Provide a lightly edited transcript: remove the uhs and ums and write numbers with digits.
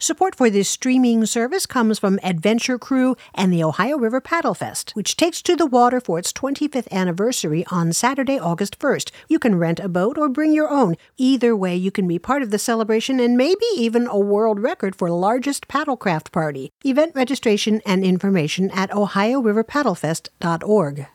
Support for this streaming service comes from Adventure Crew and the Ohio River Paddle Fest, which takes to the water for its 25th anniversary on Saturday, August 1st. You can rent a boat or bring your own. Either way, you can be part of the celebration and maybe even a world record for largest paddlecraft party. Event registration and information at ohioriverpaddlefest.org.